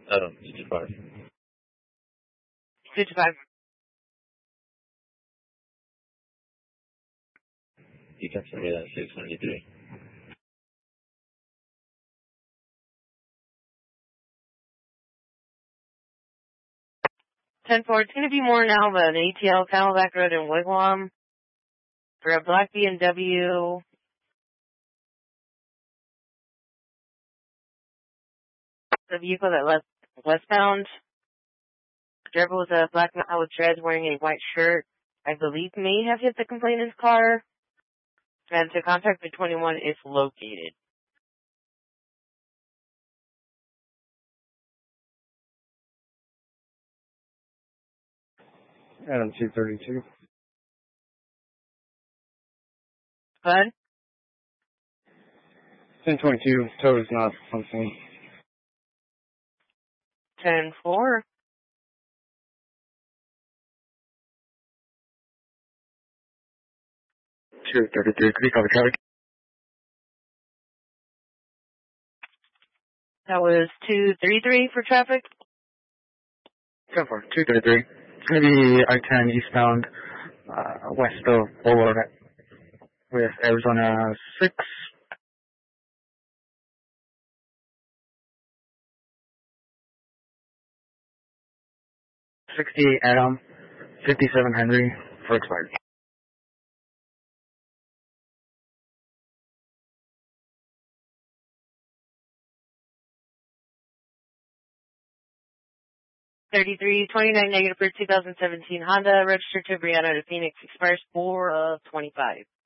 55. 55. You can submit at 693. 10-4, it's going to be more now of an ATL Camelback Road in Wigwam for a black BMW. The vehicle that left westbound. The driver was a black male with dreads wearing a white shirt. I believe may have hit the complainant's car. And to contact the 21 if located. Adam 232. Bud? 1022, tow is not functioning. 10-4. Could you copy traffic? That was 233 for traffic. 10-4, 233. It's going to be I-10 eastbound, west of Boulevard with Arizona 6. '68 Adam, 57 Henry for expired. $33.29 negative for 2017 Honda, registered to Brianna to Phoenix, expires 4 of 25.